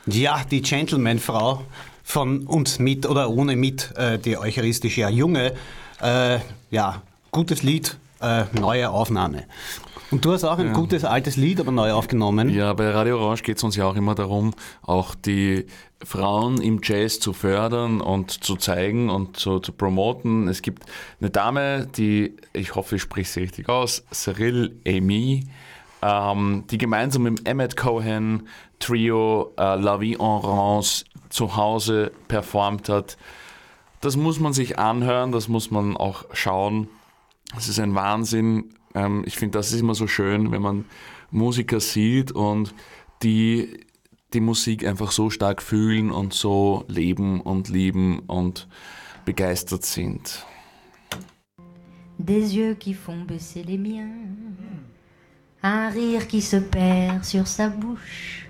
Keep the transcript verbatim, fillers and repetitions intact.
Ja, die Gentleman-Frau von uns mit oder ohne mit, äh, die eucharistische ja, Junge. Äh, ja, gutes Lied, äh, neue Aufnahme. Und du hast auch ein Ja. gutes altes Lied, aber neu aufgenommen. Ja, bei Radio Orange geht es uns ja auch immer darum, auch die Frauen im Jazz zu fördern und zu zeigen und zu, zu promoten. Es gibt eine Dame, die, ich hoffe, ich spreche sie richtig aus, Cyril Amy, ähm, die gemeinsam mit dem Emmett Cohen Trio äh, La Vie en Rance zu Hause performt hat. Das muss man sich anhören, das muss man auch schauen. Es ist ein Wahnsinn. Ähm, ich finde, das ist immer so schön, wenn man Musiker sieht und die die Musik einfach so stark fühlen und so leben und lieben und begeistert sind. Des yeux qui font baisser les miens, un rire qui se perd sur sa bouche.